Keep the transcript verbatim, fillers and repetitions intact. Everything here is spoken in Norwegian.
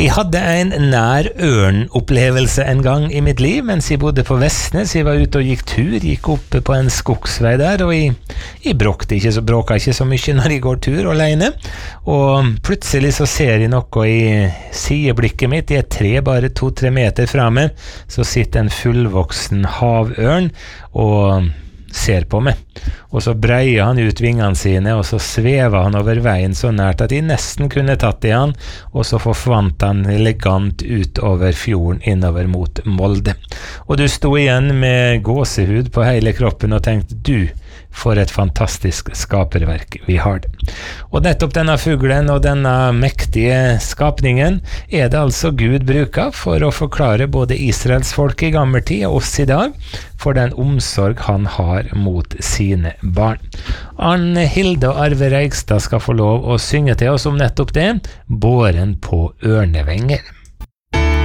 Jeg hadde en nær ørnopplevelse en gang i mitt liv, mens jeg bodde på Vestnes. Jeg var ute og gikk tur, gikk oppe på en skogsvei der, og jeg, jeg bråkte ikke så, bråka ikke så mye når jeg går tur alene. Og plutselig så ser jeg noe i sideblikket mitt, i et tre bare to-tre meter fra meg, så sitter en fullvoksen havørn og ser på meg. Og så breier han ut vingene sine, og så svever han over veien så nært at jeg nesten kunne tatt i han, og så forsvant han elegant ut over fjorden innover mot Molde. Og du sto igjen med gåsehud på hele kroppen og tenkte, du, for et fantastisk skaperverk vi har det. Og nettopp denne fuglen og denne mektige skapningen er det altså Gud bruker for å forklare både Israels folk i gammel tid og oss i dag for den omsorg han har mot sine barn. Arne Hilde og Arve Reigstad skal få lov å synge til oss om nettopp det, båren på ørnevenger.